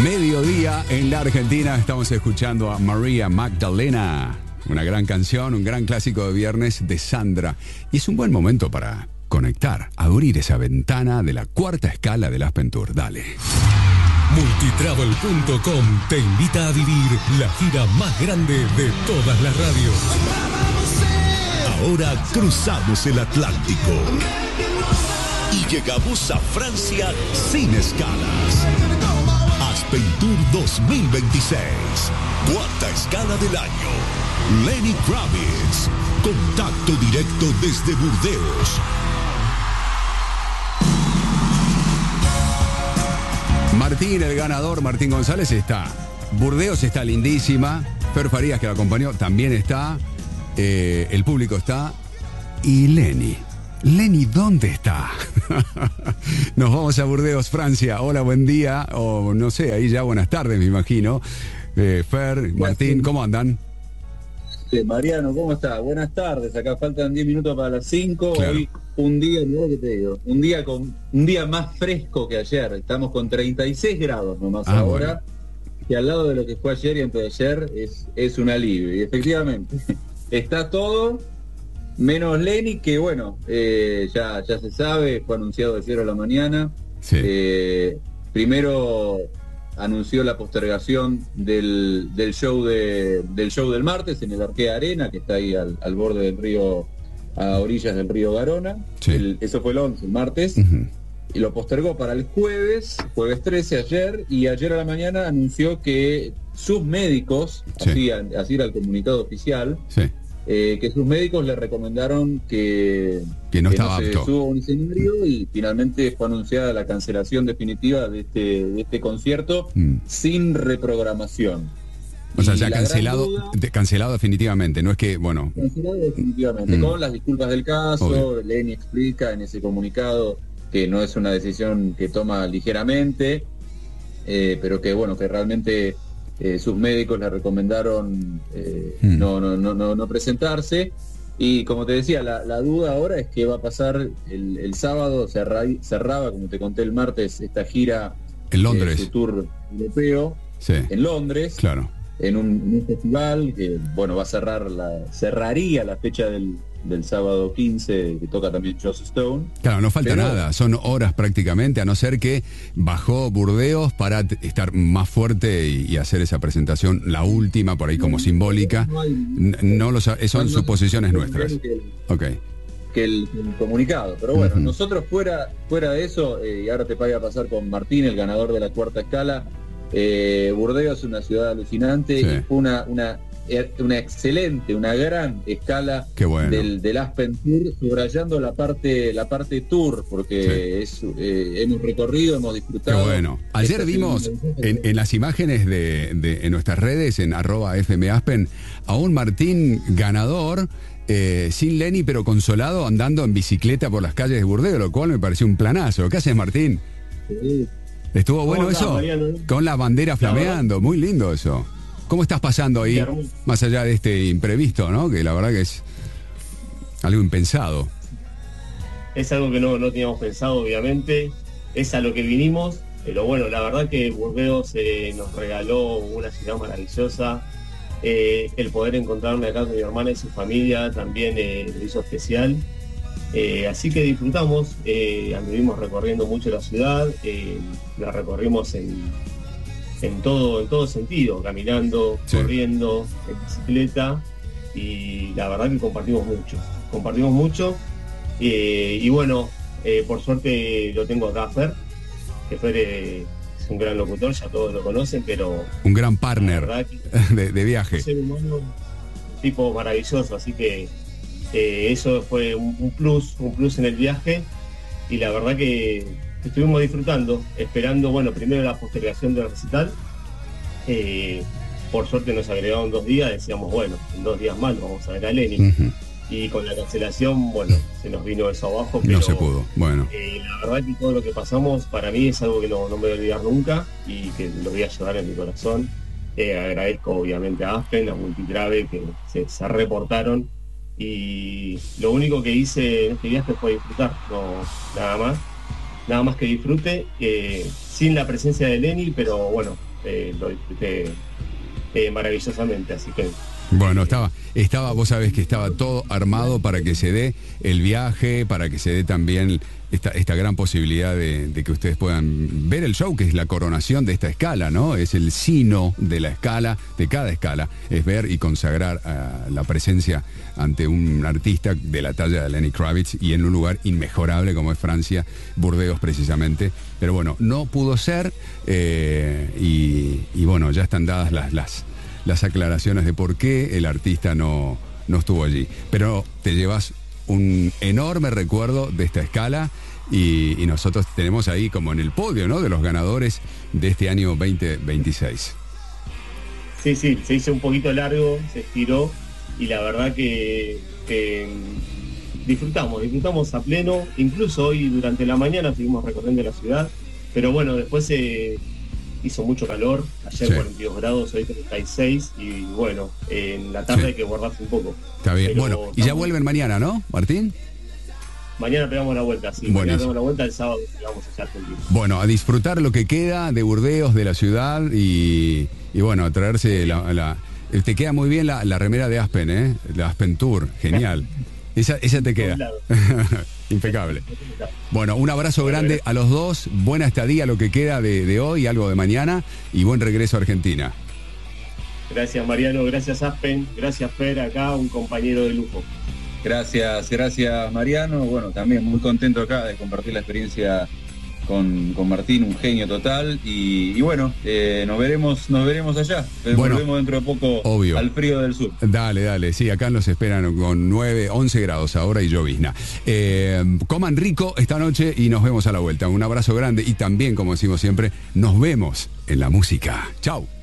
Mediodía en la Argentina, estamos escuchando a María Magdalena, una gran canción, un gran clásico de viernes de Sandra. Y es un buen momento para conectar, abrir esa ventana de la cuarta escala del Aspen Tour. Dale. Multitravel.com te invita a vivir la gira más grande de todas las radios. Ahora cruzamos el Atlántico y llegamos a Francia sin escalas. Aspen Tour 2026, cuarta escala del año. Lenny Kravitz, contacto directo desde Burdeos. Martín, el ganador, Martín González está. Burdeos está lindísima. Fer Farías, que lo acompañó, también está. El público está. Y Lenny. Lenny, ¿dónde está? Nos vamos a Burdeos, Francia. Hola, buen día. O no sé, ahí ya buenas tardes, me imagino. Fer, Martín, ¿cómo andan? Mariano, ¿cómo está? Buenas tardes. Acá faltan 10 minutos para las 5. Claro. Hoy un día, ¿no? ¿Qué te digo? Un día más fresco que ayer. Estamos con 36 grados nomás ahora. Bueno. Que al lado de lo que fue ayer y antes de ayer es un alivio. Y efectivamente, está todo menos Lenny, que bueno, ya se sabe, fue anunciado de 0 a la mañana. Sí. Primero anunció la postergación del show del martes en el Arkea Arena, que está ahí al borde del río, a orillas del río Garona. Sí. Eso fue el 11, el martes. Uh-huh. Y lo postergó para el jueves 13 ayer, y ayer a la mañana anunció que sus médicos, Sí. así era el comunicado oficial, Sí. que sus médicos le recomendaron que no estaba se apto. suba a un escenario, y finalmente fue anunciada la cancelación definitiva de este concierto sin reprogramación. O sea, Y ya la gran cancelado, duda- cancelado definitivamente. No es que, bueno. Cancelado definitivamente, con las disculpas del caso. Obvio. Lenny explica en ese comunicado que no es una decisión que toma ligeramente, pero que bueno, que realmente sus médicos le recomendaron no presentarse. Y como te decía, la duda ahora es qué va a pasar el sábado. Cerraba, como te conté el martes, esta gira En Londres. su tour europeo Sí. en Londres, Claro. en un festival que bueno, va a cerraría la fecha del sábado 15, que toca también Joss Stone. Claro, no falta Pero- nada, son horas prácticamente, a no ser que bajó Burdeos para estar más fuerte y hacer esa presentación, la última, por ahí como simbólica. No lo son suposiciones nuestras. Ok. Que el comunicado. Pero bueno, Ujú. nosotros fuera de eso, y ahora te voy a pasar con Martín, el ganador de la cuarta escala. Burdeos es una ciudad alucinante, Sí. y fue una excelente, una gran escala Qué bueno. del Aspen Tour, subrayando la parte tour, porque hemos recorrido, hemos Qué disfrutado. bueno. Ayer Esta vimos segunda- en las imágenes en nuestras redes, en @FMAspen, a un Martín ganador, sin Lenny, pero consolado, andando en bicicleta por las calles de Burdeos, lo cual me pareció un planazo. ¿Qué haces, Martín? Sí. ¿Estuvo bueno andás, eso? Mariano? Con la bandera flameando, muy lindo eso. ¿Cómo estás pasando ahí, Qué hermoso. más allá de este imprevisto, ¿no? Que la verdad que es algo impensado. Es algo que no teníamos pensado, obviamente. Es a lo que vinimos. Pero bueno, la verdad que Burdeos nos regaló una ciudad maravillosa. El poder encontrarme acá con mi hermana y su familia también lo hizo especial. Así que disfrutamos, anduvimos recorriendo mucho la ciudad, la recorrimos en todo sentido, caminando, Sí. corriendo, en bicicleta, y la verdad que compartimos mucho. Y bueno, por suerte lo tengo acá, Fer, que Fer es un gran locutor, ya todos lo conocen, pero Un gran la partner verdad que de viaje. un ser humano, un tipo maravilloso, así que eso fue un plus en el viaje, y la verdad que estuvimos disfrutando, esperando, bueno, primero la postergación del recital. Por suerte nos agregaron 2 días, decíamos, bueno, en 2 días más lo vamos a ver a Lenny. Ujú. Y con la cancelación, bueno, se nos vino eso abajo, pero No se pudo. Bueno, la verdad que todo lo que pasamos para mí es algo que no me voy a olvidar nunca, y que lo voy a llevar en mi corazón. Agradezco obviamente a Aspen, a Multitravel, que se reportaron, y lo único que hice en este viaje fue disfrutar, nada más que disfrute, sin la presencia de Lenny, pero bueno, lo disfruté maravillosamente, así que... Bueno, estaba, vos sabés que estaba todo armado para que se dé el viaje, para que se dé también esta gran posibilidad de que ustedes puedan ver el show, que es la coronación de esta escala, ¿no? Es el sino de la escala, de cada escala, es ver y consagrar la presencia ante un artista de la talla de Lenny Kravitz y en un lugar inmejorable como es Francia, Burdeos precisamente. Pero bueno, no pudo ser y bueno, ya están dadas las aclaraciones de por qué el artista no estuvo allí. Pero te llevas un enorme recuerdo de esta escala y nosotros tenemos ahí como en el podio, ¿no?, de los ganadores de este año 2026. Sí, se hizo un poquito largo, se estiró y la verdad que disfrutamos a pleno. Incluso hoy durante la mañana seguimos recorriendo la ciudad, pero bueno, después hizo mucho calor, ayer sí. 42 grados, hoy 36 y bueno, en la tarde sí. Hay que guardarse un poco. Está bien, bueno, y ya vuelven mañana, ¿no, Martín? Mañana pegamos la vuelta, sí, mañana pegamos la vuelta, el sábado vamos a Argentina. Bueno, a disfrutar lo que queda de Burdeos, de la ciudad y bueno, a traerse te queda muy bien la remera de Aspen, la Aspen Tour, genial. Esa te queda. Impecable. Bueno, un abrazo grande a los dos, buena estadía lo que queda de hoy, algo de mañana y buen regreso a Argentina. Gracias Mariano, gracias Aspen, gracias Fer, acá un compañero de lujo. Gracias Mariano, bueno, también muy contento acá de compartir la experiencia con Martín, un genio total y bueno, nos veremos allá. Bueno, volvemos dentro de poco, obvio, al frío del sur. Dale, sí, acá nos esperan con 9, 11 grados ahora y llovizna. Coman rico esta noche y nos vemos a la vuelta. Un abrazo grande y también, como decimos siempre, nos vemos en la música. Chau.